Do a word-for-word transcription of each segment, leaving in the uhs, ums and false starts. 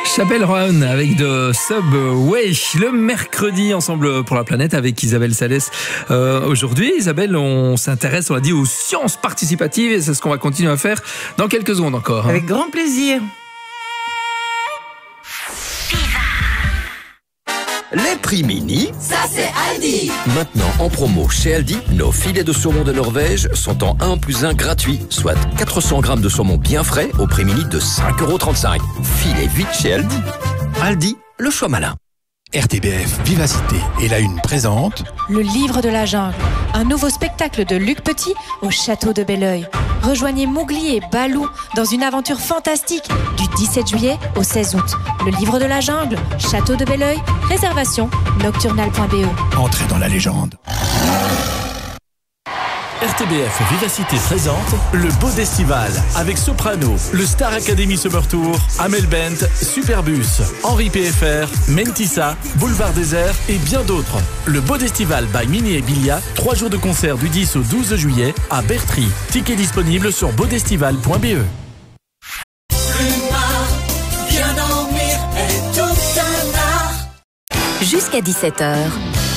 Chapelle Roan avec de Subway, le mercredi ensemble pour la planète avec Isabelle Salès. Euh, aujourd'hui, Isabelle, on s'intéresse, on l'a dit, aux sciences participatives et c'est ce qu'on va continuer à faire dans quelques secondes encore. Avec grand plaisir. Les prix mini, ça c'est Aldi. Maintenant en promo chez Aldi, nos filets de saumon de Norvège sont en un plus un gratuit, soit quatre cents grammes de saumon bien frais au prix mini de cinq euros trente-cinq. Filez vite chez Aldi. Aldi, le choix malin. R T B F Vivacité et la Une présente Le Livre de la Jungle, un nouveau spectacle de Luc Petit au château de Belleuil. Rejoignez Mowgli et Balou dans une aventure fantastique du dix-sept juillet au seize août. Le Livre de la Jungle, château de Belleuil, réservation nocturnal point b e. Entrez dans la légende. R T B F Vivacité présente le Bodestival avec Soprano, le Star Academy Summer Tour, Amel Bent, Superbus, Henri P F R, Mentissa, Boulevard Désert et bien d'autres. Le Bodestival by Mini et Bilia, trois jours de concert du dix au douze juillet à Bertry. Ticket disponible sur bodestival point b e. Bien dormir est tout un art. Jusqu'à dix-sept heures.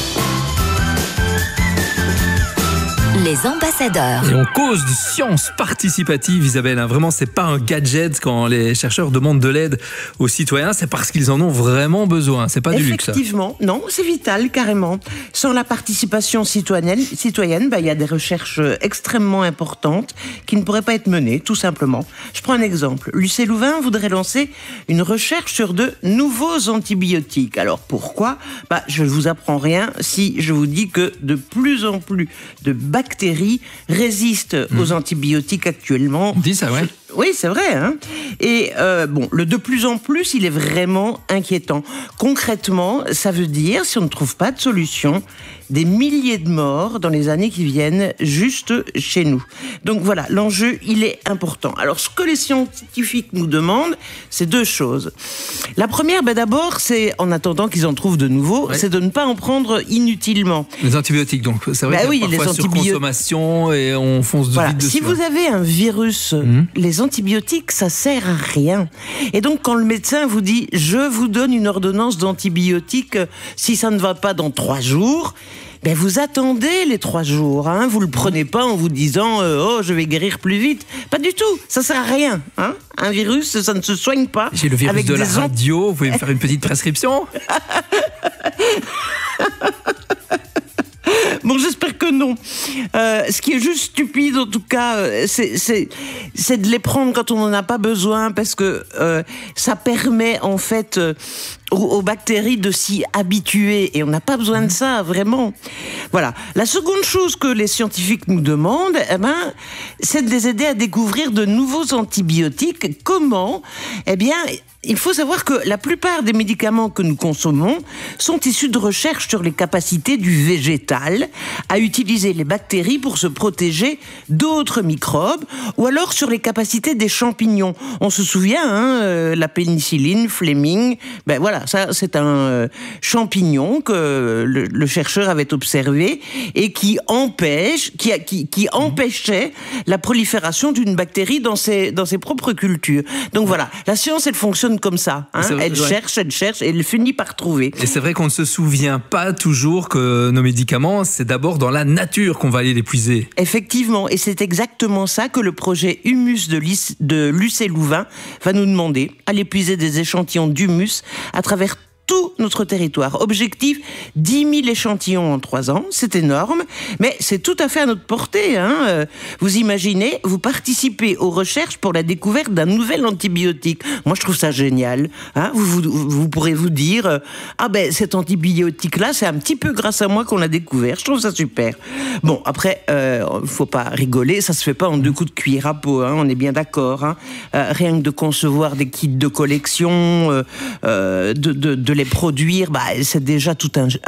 Les ambassadeurs. Et on cause de sciences participatives, Isabelle. Hein. Vraiment, c'est pas un gadget quand les chercheurs demandent de l'aide aux citoyens, c'est parce qu'ils en ont vraiment besoin. C'est pas du luxe. Effectivement, non, c'est vital, carrément. Sans la participation citoyenne, citoyenne, bah, il y a des recherches extrêmement importantes qui ne pourraient pas être menées, tout simplement. Je prends un exemple. L'U C Louvain voudrait lancer une recherche sur de nouveaux antibiotiques. Alors pourquoi ? Bah, je ne vous apprends rien si je vous dis que de plus en plus de bactéries bactéries résistent mmh. aux antibiotiques actuellement. On dit ça, ouais. Oui, c'est vrai. Hein et euh, bon, le de plus en plus, il est vraiment inquiétant. Concrètement, ça veut dire, si on ne trouve pas de solution, des milliers de morts dans les années qui viennent juste chez nous. Donc voilà, l'enjeu, il est important. Alors, ce que les scientifiques nous demandent, c'est deux choses. La première, ben d'abord, c'est, en attendant qu'ils en trouvent de nouveaux, ouais. c'est de ne pas en prendre inutilement. Les antibiotiques, donc. C'est vrai ben qu'il oui, y a parfois les antibiotiques. Surconsommation et on fonce de voilà. vite dessus. Si vous avez un virus, mmh. les antibiotiques, ça sert à rien. Et donc, quand le médecin vous dit « je vous donne une ordonnance d'antibiotiques si ça ne va pas dans trois jours », ben vous attendez les trois jours, hein. Vous le prenez pas en vous disant euh, oh je vais guérir plus vite. Pas du tout, ça sert à rien, hein. Un virus, ça ne se soigne pas. J'ai le virus avec de la des radio. Vous pouvez me faire une petite prescription? Bon, j'espère que non. Euh, ce qui est juste stupide, en tout cas, c'est, c'est, c'est de les prendre quand on n'en a pas besoin, parce que euh, ça permet, en fait, euh, aux, aux bactéries de s'y habituer. Et on n'a pas besoin de ça, vraiment. Voilà. La seconde chose que les scientifiques nous demandent, eh ben, c'est de les aider à découvrir de nouveaux antibiotiques. Comment? Eh bien... Il faut savoir que la plupart des médicaments que nous consommons sont issus de recherches sur les capacités du végétal à utiliser les bactéries pour se protéger d'autres microbes, ou alors sur les capacités des champignons. On se souvient, hein, euh, la pénicilline, Fleming, ben voilà, ça c'est un euh, champignon que le, le chercheur avait observé et qui empêche, qui, qui, qui empêchait la prolifération d'une bactérie dans ses, dans ses propres cultures. Donc voilà, la science elle fonctionne comme ça, hein. Elle ouais. cherche, elle cherche et elle finit par trouver. Et c'est vrai qu'on ne se souvient pas toujours que nos médicaments, c'est d'abord dans la nature qu'on va aller les puiser. Effectivement, et c'est exactement ça que le projet Humus de, de l'U C Louvain va nous demander, aller puiser des échantillons d'humus à travers tout notre territoire. Objectif, dix mille échantillons en trois ans, c'est énorme, mais c'est tout à fait à notre portée, hein. Vous imaginez, vous participez aux recherches pour la découverte d'un nouvel antibiotique. Moi, je trouve ça génial, hein. Vous, vous, vous pourrez vous dire, ah ben, cet antibiotique-là, c'est un petit peu grâce à moi qu'on l'a découvert. Je trouve ça super. Bon, après, euh, faut pas rigoler, ça se fait pas en deux coups de cuillère à peau, hein. On est bien d'accord, hein. Euh, rien que de concevoir des kits de collection, euh, euh, de, de, de les produire, bah, c'est déjà tout un, un, tout,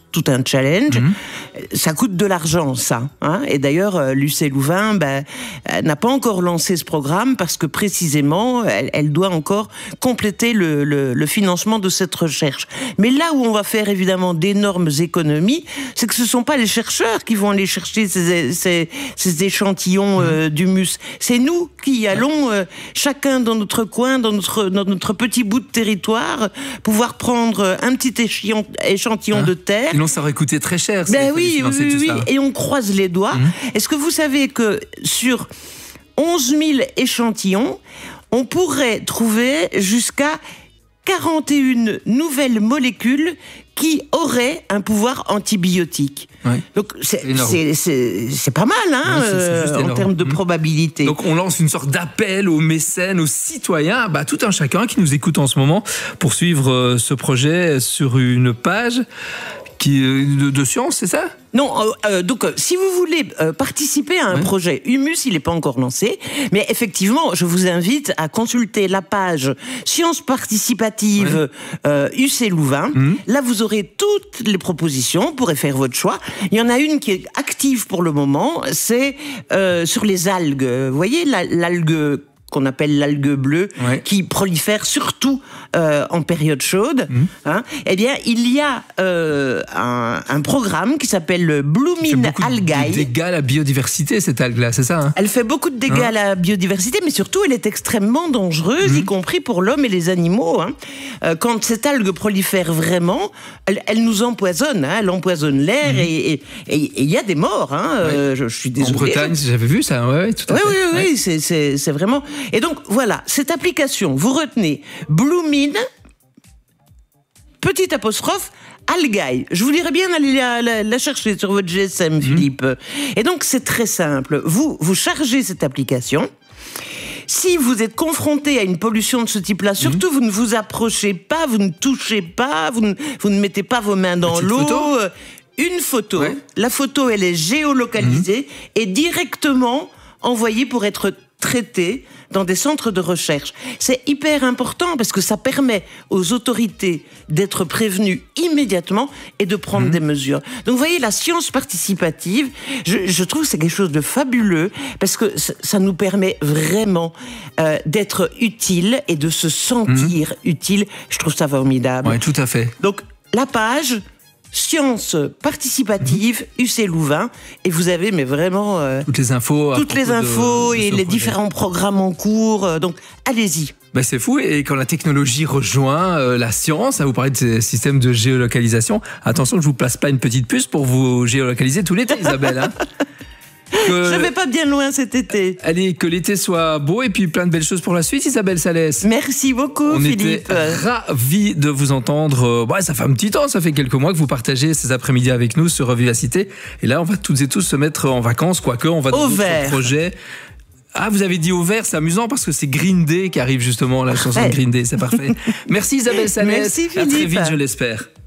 tout un challenge. Mmh. Ça coûte de l'argent, ça. Hein, et d'ailleurs, euh, l'U C Louvain ben, n'a pas encore lancé ce programme parce que précisément, elle, elle doit encore compléter le, le, le financement de cette recherche. Mais là où on va faire évidemment d'énormes économies, c'est que ce ne sont pas les chercheurs qui vont aller chercher ces, ces, ces échantillons euh, d'humus. C'est nous qui allons, euh, chacun dans notre coin, dans notre, dans notre petit bout de territoire, pouvoir prendre un petit échantillon, échantillon hein de terre. Sinon, ça aurait coûté très cher. Ben oui, oui, oui, oui. Et on croise les doigts. Mmh. Est-ce que vous savez que sur onze mille échantillons, on pourrait trouver jusqu'à quarante et une nouvelles molécules qui auraient un pouvoir antibiotique. Oui. Donc c'est, c'est, c'est, c'est pas mal hein, oui, c'est, c'est euh, en termes de mmh. probabilité. Donc on lance une sorte d'appel aux mécènes, aux citoyens, bah, tout un chacun qui nous écoute en ce moment pour suivre euh, ce projet sur une page qui, de, de science, c'est ça ? Non, euh, euh, donc euh, si vous voulez euh, participer à un ouais. projet Humus, il n'est pas encore lancé, mais effectivement, je vous invite à consulter la page Sciences participatives ouais. euh, U C Louvain. Mmh. Là, vous aurez toutes les propositions, vous pourrez faire votre choix. Il y en a une qui est active pour le moment, c'est euh, sur les algues. Vous voyez, la, l'algue qu'on appelle l'algue bleue, ouais. qui prolifère surtout euh, en période chaude, mmh. hein, eh bien, il y a euh, un, un programme qui s'appelle le Blooming Algae. Elle fait dégâts à la biodiversité, cette algue-là, c'est ça hein? Elle fait beaucoup de dégâts hein? à la biodiversité, mais surtout, elle est extrêmement dangereuse, mmh. y compris pour l'homme et les animaux. Hein. Euh, quand cette algue prolifère vraiment, elle, elle nous empoisonne, hein, elle empoisonne l'air, mmh. et il y a des morts. Hein, ouais. euh, je, je suis désolée. En Bretagne, j'avais vu ça, ouais, ouais, tout à oui, fait. Oui, oui, oui, c'est, c'est, c'est vraiment... Et donc, voilà, cette application, vous retenez Blooming, petite apostrophe, Algae. Je vous dirais bien d'aller la, la, la chercher sur votre G S M, mmh. Philippe. Et donc, c'est très simple. Vous, vous chargez cette application. Si vous êtes confronté à une pollution de ce type-là, surtout, mmh. vous ne vous approchez pas, vous ne touchez pas, vous ne, vous ne mettez pas vos mains dans petite l'eau. Photo. Une photo. Ouais. La photo, elle est géolocalisée mmh. et directement envoyée pour être traitée dans des centres de recherche. C'est hyper important parce que ça permet aux autorités d'être prévenues immédiatement et de prendre mmh. des mesures. Donc vous voyez, la science participative, je, je trouve que c'est quelque chose de fabuleux parce que ça, ça nous permet vraiment euh, d'être utile et de se sentir mmh. utile. Je trouve ça formidable. Oui, tout à fait. Donc la page Sciences participatives, U C Louvain, et vous avez mais vraiment euh, toutes les infos, toutes les infos de, de et les projet. Différents programmes en cours. Euh, donc allez-y. Ben c'est fou, et quand la technologie rejoint euh, la science, hein, vous parlez de ces systèmes de géolocalisation. Attention que je vous place pas une petite puce pour vous géolocaliser tout l'été, Isabelle. Hein. Que... Je vais pas bien loin cet été. Allez, que l'été soit beau et puis plein de belles choses pour la suite, Isabelle Salès. Merci beaucoup, On Philippe. On était ravis de vous entendre. Ouais, ça fait un petit temps, ça fait quelques mois que vous partagez ces après-midi avec nous sur Vivacité. Et là, on va toutes et tous se mettre en vacances, quoique on va dans d'autres projets. Ah, vous avez dit au vert, c'est amusant parce que c'est Green Day qui arrive justement, la chanson de Green Day, c'est parfait. Merci Isabelle Salès. Merci Philippe. À très vite, je l'espère.